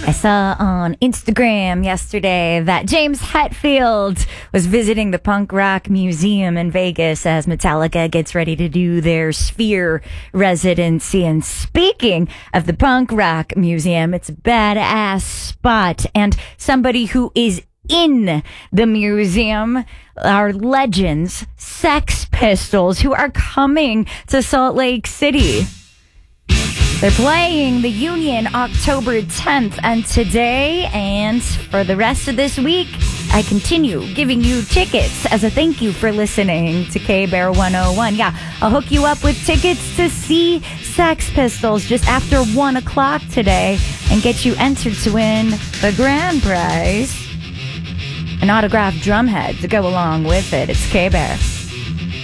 I saw on Instagram yesterday that James Hetfield was visiting the Punk Rock Museum in Vegas as Metallica gets ready to do their Sphere residency. And speaking of the Punk Rock Museum, it's a badass spot. And somebody who is in the museum are legends, Sex Pistols, who are coming to Salt Lake City. They're playing the Union October 10th, and today and for the rest of this week, I continue giving you tickets as a thank you for listening to K-Bear 101. Yeah, I'll hook you up with tickets to see Sex Pistols just after 1 o'clock today and get you entered to win the grand prize, an autographed drumhead to go along with it. It's K-Bear.